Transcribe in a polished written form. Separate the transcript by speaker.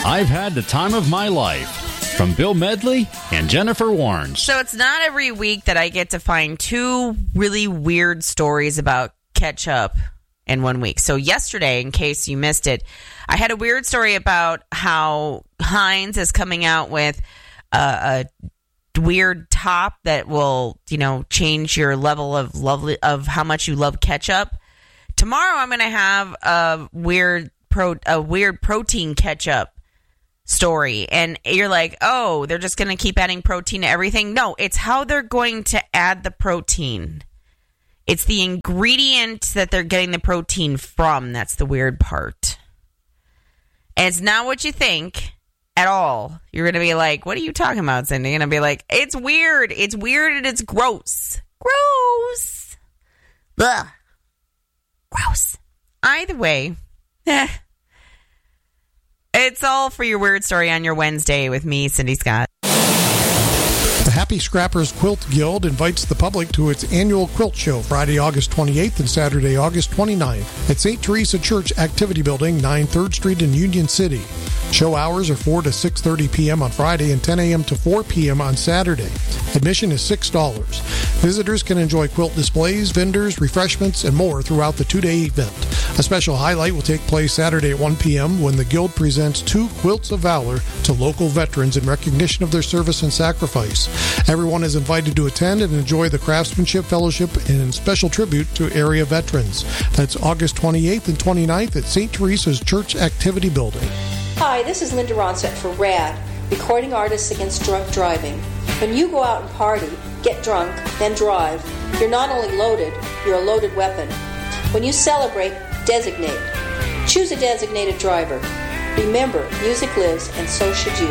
Speaker 1: I've had the time of my life. From Bill Medley and Jennifer Warnes.
Speaker 2: So it's not every week that I get to find two really weird stories about ketchup in 1 week. So yesterday, in case you missed it, I had a weird story about how Heinz is coming out with a weird top that will, change your level of how much you love ketchup. Tomorrow, I'm going to have a weird protein ketchup story, and you're like, oh, they're just going to keep adding protein to everything. No, it's how they're going to add the protein. It's the ingredient that they're getting the protein from. That's the weird part. And it's not what you think at all. You're going to be like, what are you talking about, Cindy? You're going to be like, it's weird. It's weird and it's gross. Gross. Ugh. Gross. Either way, it's all for your weird story on your Wednesday with me, Cindy Scott.
Speaker 3: The Happy Scrappers Quilt Guild invites the public to its annual quilt show Friday, August 28th and Saturday, August 29th at St. Teresa Church Activity Building, 9 3rd Street in Union City. Show hours are 4 to 6:30 p.m. on Friday and 10 a.m. to 4 p.m. on Saturday. Admission is $6. Visitors can enjoy quilt displays, vendors, refreshments, and more throughout the two-day event. A special highlight will take place Saturday at 1 p.m. when the Guild presents 2 Quilts of Valor to local veterans in recognition of their service and sacrifice. Everyone is invited to attend and enjoy the craftsmanship fellowship and special tribute to area veterans. That's August 28th and 29th at St. Teresa's Church Activity Building.
Speaker 4: Hi, this is Linda Ronstadt for RAD, Recording Artists Against Drunk Driving. When you go out and party, get drunk, then drive, you're not only loaded, you're a loaded weapon. When you celebrate, designate. Choose a designated driver. Remember, music lives, and so should you.